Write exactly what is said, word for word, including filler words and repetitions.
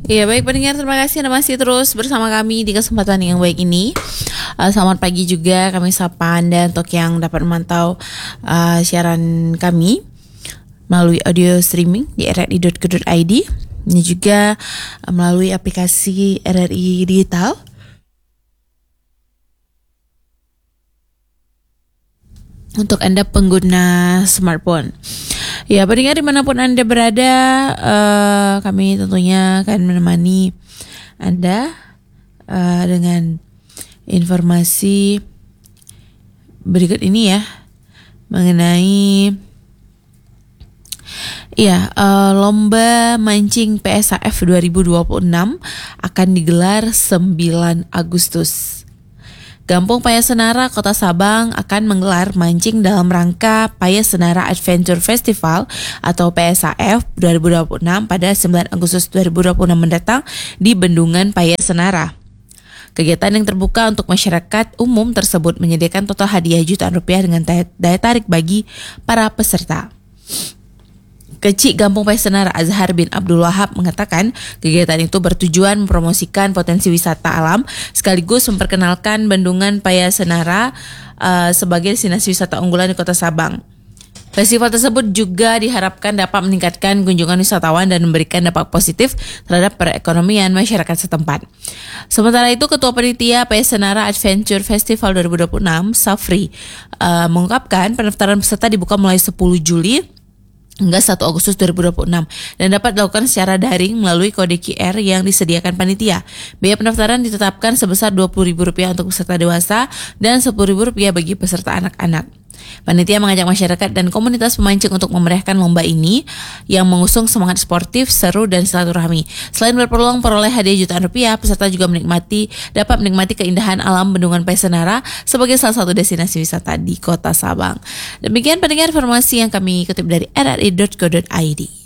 Iya baik pendengar, terima kasih Anda masih terus bersama kami di kesempatan yang baik ini. Uh, selamat pagi juga kami sapa Anda untuk yang dapat memantau uh, siaran kami melalui audio streaming di r r i dot co dot i d. Ini juga uh, melalui aplikasi R R I Digital. Untuk Anda pengguna smartphone. Ya, pendengar dimanapun Anda berada, uh, kami tentunya akan menemani Anda uh, dengan informasi berikut ini ya, mengenai ya uh, lomba mancing P S A F dua ribu dua puluh enam akan digelar sembilan Agustus. Gampong Payasenara Kota Sabang akan menggelar mancing dalam rangka Payasenara Adventure Festival atau P S A F dua ribu dua puluh enam pada sembilan Agustus dua ribu dua puluh enam mendatang di Bendungan Payasenara. Kegiatan yang terbuka untuk masyarakat umum tersebut menyediakan total hadiah jutaan rupiah dengan daya tarik bagi para peserta. Kecik Gampong Payasenara Azhar bin Abdul Wahab mengatakan kegiatan itu bertujuan mempromosikan potensi wisata alam sekaligus memperkenalkan Bendungan Payasenara uh, sebagai destinasi wisata unggulan di Kota Sabang. Festival tersebut juga diharapkan dapat meningkatkan kunjungan wisatawan dan memberikan dampak positif terhadap perekonomian masyarakat setempat. Sementara itu, Ketua Panitia Payasenara Adventure Festival dua ribu dua puluh enam, Safri, uh, mengungkapkan pendaftaran peserta dibuka mulai sepuluh Juli hingga satu Agustus dua ribu dua puluh enam dan dapat dilakukan secara daring melalui kode Q R yang disediakan panitia. Biaya pendaftaran ditetapkan sebesar dua puluh ribu rupiah untuk peserta dewasa dan sepuluh ribu rupiah bagi peserta anak-anak. Panitia mengajak masyarakat dan komunitas pemancing untuk memeriahkan lomba ini yang mengusung semangat sportif, seru, dan silaturahmi. Selain berpeluang peroleh hadiah jutaan rupiah, peserta juga menikmati dapat menikmati keindahan alam Bendungan Payasenara sebagai salah satu destinasi wisata di Kota Sabang. Demikian pendengar informasi yang kami kutip dari r r i dot co dot i d.